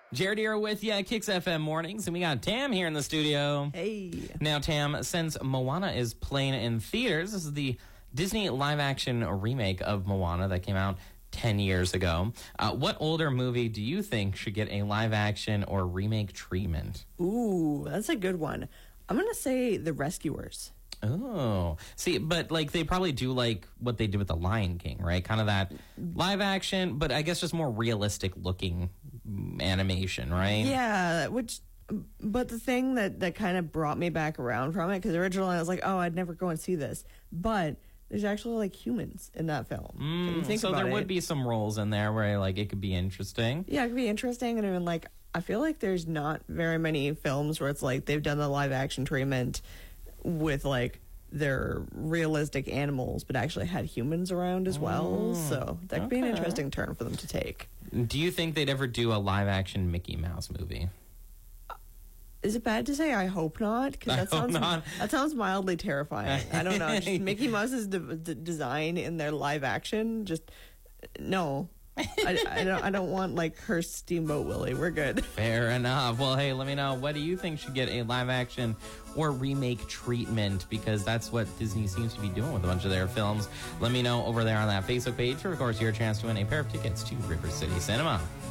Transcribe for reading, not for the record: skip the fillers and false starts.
Jared here with you at Kicks FM Mornings, and we got Tam here in the studio. Hey. Now, Tam, since Moana is playing in theaters, this is the Disney live-action remake of Moana that came out 10 years ago. What older movie do you think should get a live-action or remake treatment? Ooh, that's a good one. I'm going to say The Rescuers. Oh, see, but like they probably do like what they did with The Lion King, right? Kind of that live action, but I guess just more realistic looking animation, right? Yeah, but the thing that kind of brought me back around from it, because originally I was like, oh, I'd never go and see this, but there's actually like humans in that film. So there would be some roles in there where like it could be interesting. Yeah, it could be interesting, and even like I feel like there's not very many films where it's like they've done the live action treatment with like their realistic animals, but actually had humans around as well. So that could be an interesting turn for them to take. Do you think they'd ever do a live action Mickey Mouse movie? Is it bad to say I hope not? Because that sounds mildly terrifying. I don't know. Just Mickey Mouse's design in their live action, just no. I don't want like her Steamboat Willie. We're good. Fair enough. Well, hey, let me know. What do you think should get a live action or remake treatment? Because that's what Disney seems to be doing with a bunch of their films. Let me know over there on that Facebook page. For, of course, your chance to win a pair of tickets to River City Cinema.